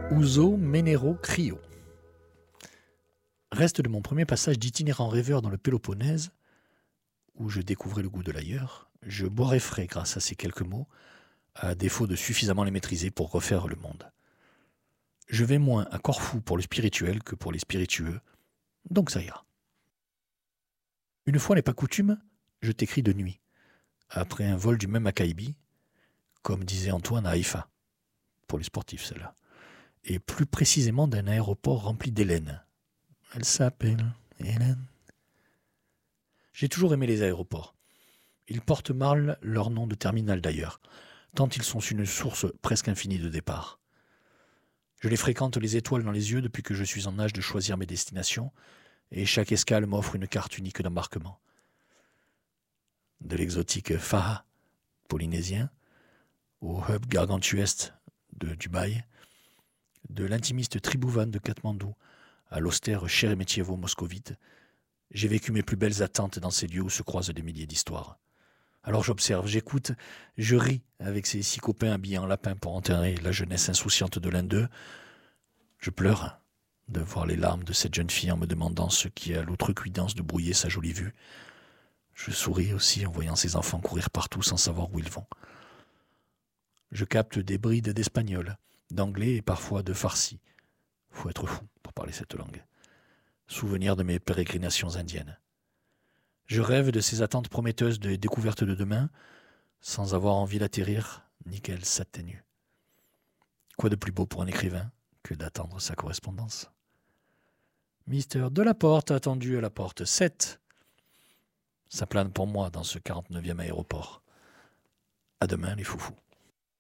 Ouzo Menero Crio. Reste de mon premier passage d'itinérant rêveur dans le Péloponnèse, où je découvrais le goût de l'ailleurs, je boirais frais grâce à ces quelques mots, à défaut de suffisamment les maîtriser pour refaire le monde. Je vais moins à Corfou pour le spirituel que pour les spiritueux, donc ça ira. Une fois n'est pas coutume, je t'écris de nuit, après un vol du même Akaïbi, comme disait Antoine à Haïfa, pour les sportifs celle-là, et plus précisément d'un aéroport rempli d'Hélène. Elle s'appelle Hélène. J'ai toujours aimé les aéroports. Ils portent mal leur nom de terminal d'ailleurs, tant ils sont une source presque infinie de départ. Je les fréquente les étoiles dans les yeux depuis que je suis en âge de choisir mes destinations, et chaque escale m'offre une carte unique d'embarquement. De l'exotique Faha, polynésien, au hub gargantuesque de Dubaï, de l'intimiste Tribhuvan de Katmandou à l'austère Sheremetyevo moscovite, j'ai vécu mes plus belles attentes dans ces lieux où se croisent des milliers d'histoires. Alors j'observe, j'écoute, je ris avec ces 6 copains habillés en lapin pour enterrer la jeunesse insouciante de l'un d'eux. Je pleure de voir les larmes de cette jeune fille en me demandant ce qui a l'outrecuidance de brouiller sa jolie vue. Je souris aussi en voyant ces enfants courir partout sans savoir où ils vont. Je capte des brides d'espagnol, d'anglais et parfois de farsi. Faut être fou pour parler cette langue. Souvenir de mes pérégrinations indiennes. Je rêve de ces attentes prometteuses de découvertes de demain, sans avoir envie d'atterrir, ni qu'elles s'atténuent. Quoi de plus beau pour un écrivain que d'attendre sa correspondance? Mister Delaporte attendu à la porte 7. Ça plane pour moi dans ce 49e aéroport. À demain les foufous.